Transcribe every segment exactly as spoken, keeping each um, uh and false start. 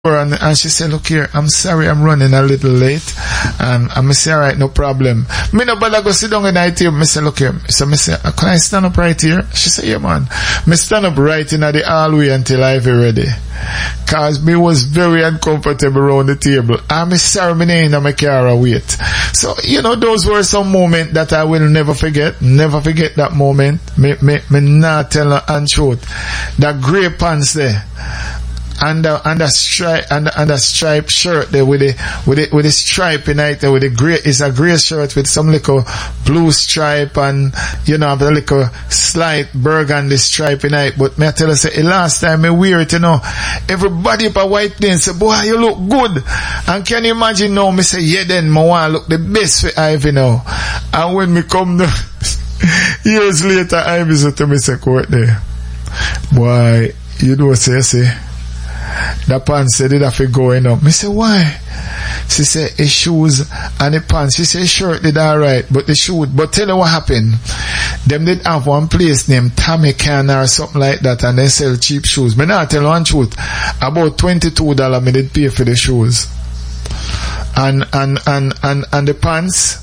And, and she said, look here, I'm sorry I'm running a little late. And I say, alright, no problem. Me no bother go sit down in the table. Me say, look here. So me say, can I stand up right here? She said, yeah man. Me stand up right in the hallway until Ivy ready. Cause me was very uncomfortable around the table. I'm sorry, me name in my car wait. So, you know, those were some moments that I will never forget. Never forget that moment. Me, me, me not tell her untruth. That grey pants there. And the, and the stripe, and the, and the striped shirt there with the, with the, with the stripe in it there with the grey, it's a grey shirt with some little blue stripe and, you know, have a little slight burgundy stripe in it. But me I tell you, say, last time me wear it, you know, everybody up a white thing say, boy, you look good. And can you imagine now, me say, yeah then, me want look the best for Ivy now. And when me come there, years later, Ivy said to me, say, court there, boy, you know what say, say, the pants said it have to going up. Me say, why? She said, his shoes and the pants. She said, his shirt did alright, but the shoe, but tell her what happened. Them did have one place named Tommy Can or something like that, and they sell cheap shoes. Me not tell one truth. About twenty-two dollars me did pay for the shoes. And, and, and, and, and the pants,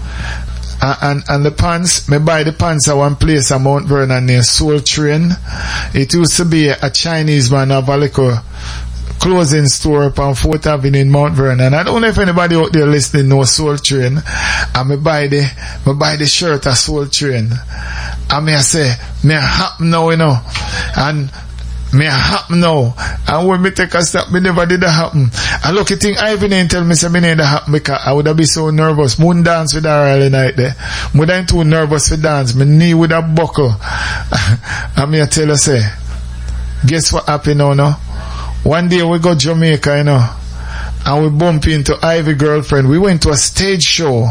Uh, and and the pants, me buy the pants at one place at Mount Vernon near Soul Train. It used to be a Chinese man of a little clothing store up on Fourth Avenue in Mount Vernon. I don't know if anybody out there listening knows Soul Train. And me buy the, me buy the shirt at Soul Train. And me I say, me happen now, you know. And me happen now. And when me take a step, me never did that happen. And look, you think Ivy didn't tell me say me never happen because I would have been so nervous. Moon dance with her early night there. Me ain't too nervous for dance. My knee would have buckle. And me I tell her say, guess what happened now, no? One day we go Jamaica, you know, and we bump into Ivy girlfriend. We went to a stage show.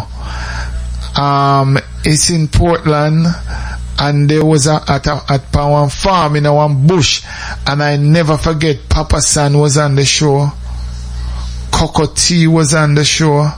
Um, it's in Portland. And there was a, at a, at one farm in a one bush. And I never forget, Papa San was on the show. Coco T was on the show.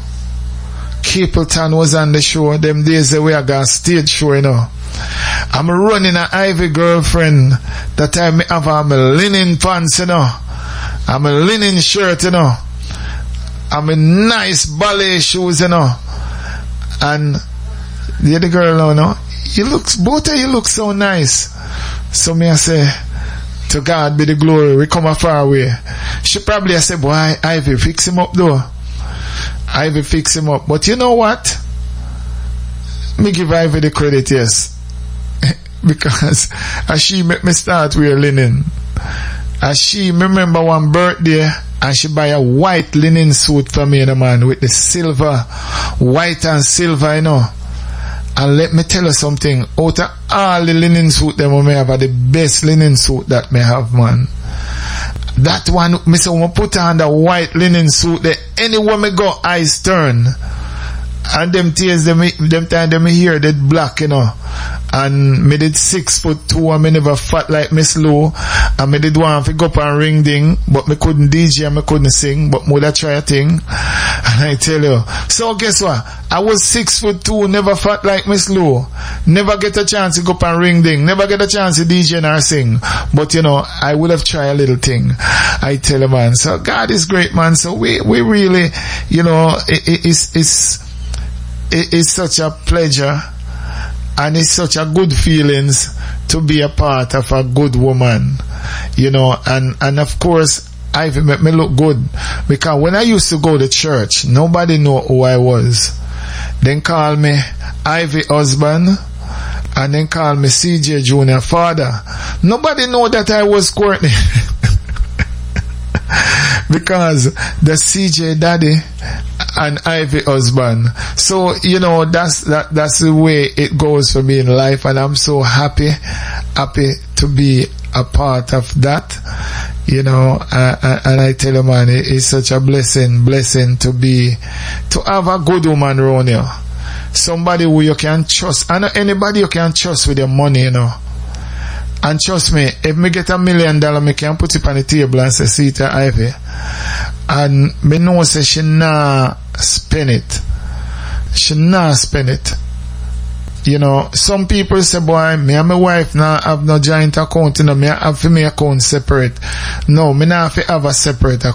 Capleton was on the show. Them days that we are going stage show, you know. I'm running an Ivy girlfriend. That time I have a linen pants, you know. I'm a linen shirt, you know. I'm a nice ballet shoes, you know. And the other girl, you know. You look, both of you look so nice. So me I say, to God be the glory. We come a far way. She probably I say, boy, Ivy, fix him up though. Ivy fix him up. But you know what? Me give Ivy the credit, yes. Because as she make me start wear linen. As she remember one birthday and she buy a white linen suit for me and a man with the silver, white and silver, you know. And let me tell you something, out of all the linen suit that I have, the best linen suit that me have, man. That one, me say, when I put on the white linen suit, that anywhere me go, eyes turn. And them tears, them, them time them hear that black, you know. And me did six foot two and me never fat like Miss Lou. And me did one to go up and ring ding, but me couldn't D J and me couldn't sing, but me would try a thing. And I tell you. So guess what? I was six foot two, never fat like Miss Lou. Never get a chance to go up and ring ding. Never get a chance to D J or sing. But you know, I would have tried a little thing. I tell you, man. So God is great, man. So we, we really, you know, it, it, it's, it's, it, it's such a pleasure. And it's such a good feelings to be a part of a good woman, you know, and, and of course, Ivy make me look good because when I used to go to church, nobody know who I was. Then call me Ivy husband and then call me C J Junior father. Nobody know that I was Courtney. Because the C J daddy and Ivy husband. So, you know, that's that that's the way it goes for me in life, and I'm so happy, happy to be a part of that. You know, uh, and I tell you, man, it, it's such a blessing, blessing to be, to have a good woman around you. Somebody who you can trust, and anybody you can trust with your money, you know. And trust me, if me get a million dollar, me can put it on the table and say, see it to Ivy. And me know say she nah spend it. She nah spend it. You know, some people say, boy, me and my wife now have no joint account, you know, me have for me account separate. No, me not have to have a separate account.